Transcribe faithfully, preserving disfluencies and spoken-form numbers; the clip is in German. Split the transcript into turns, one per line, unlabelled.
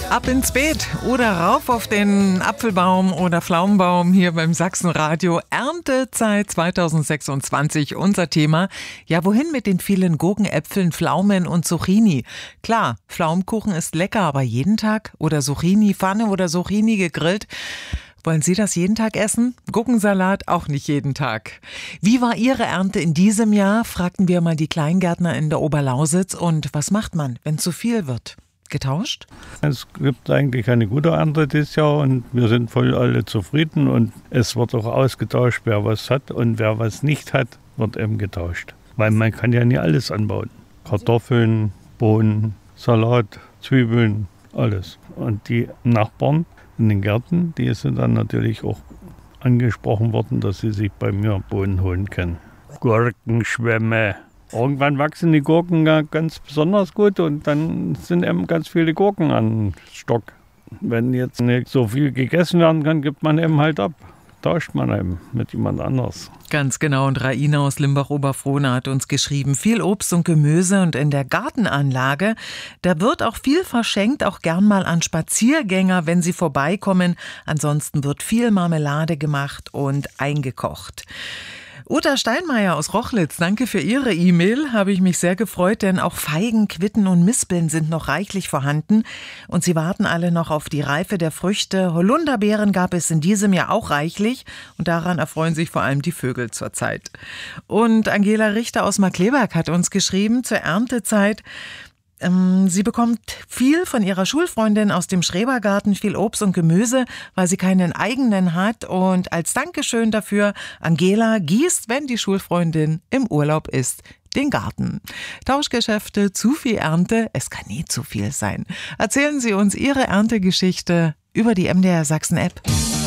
Ab ins Beet oder rauf auf den Apfelbaum oder Pflaumenbaum hier beim Sachsenradio. Erntezeit zweitausendsechsundzwanzig, unser Thema. Ja, wohin mit den vielen Gurken, Äpfeln, Pflaumen und Zucchini? Klar, Pflaumenkuchen ist lecker, aber jeden Tag? Oder Zucchini-Pfanne oder Zucchini gegrillt? Wollen Sie das jeden Tag essen? Gurkensalat auch nicht jeden Tag. Wie war Ihre Ernte in diesem Jahr? Fragten wir mal die Kleingärtner in der Oberlausitz. Und was macht man, wenn zu viel wird? Getauscht?
Es gibt eigentlich eine gute Ernte dieses Jahr und wir sind voll alle zufrieden und es wird auch ausgetauscht, wer was hat und wer was nicht hat, wird eben getauscht. Weil man kann ja nicht alles anbauen. Kartoffeln, Bohnen, Salat, Zwiebeln, alles. Und die Nachbarn in den Gärten, die sind dann natürlich auch angesprochen worden, dass sie sich bei mir Bohnen holen können. Gurkenschwämme. Irgendwann wachsen die Gurken ganz besonders gut und dann sind eben ganz viele Gurken an Stock. Wenn jetzt nicht so viel gegessen werden kann, gibt man eben halt ab. Tauscht man eben mit jemand anders.
Ganz genau. Und Raina aus Limbach-Oberfrohna hat uns geschrieben, viel Obst und Gemüse und in der Gartenanlage, da wird auch viel verschenkt, auch gern mal an Spaziergänger, wenn sie vorbeikommen. Ansonsten wird viel Marmelade gemacht und eingekocht. Uta Steinmeier aus Rochlitz, danke für Ihre E-Mail, habe ich mich sehr gefreut, denn auch Feigen, Quitten und Mispeln sind noch reichlich vorhanden und sie warten alle noch auf die Reife der Früchte. Holunderbeeren gab es in diesem Jahr auch reichlich und daran erfreuen sich vor allem die Vögel zurzeit. Und Angela Richter aus Markleberg hat uns geschrieben, zur Erntezeit: Sie bekommt viel von ihrer Schulfreundin aus dem Schrebergarten, viel Obst und Gemüse, weil sie keinen eigenen hat. Und als Dankeschön dafür, Angela gießt, wenn die Schulfreundin im Urlaub ist, den Garten. Tauschgeschäfte, zu viel Ernte, es kann nie zu viel sein. Erzählen Sie uns Ihre Erntegeschichte über die M D R Sachsen App.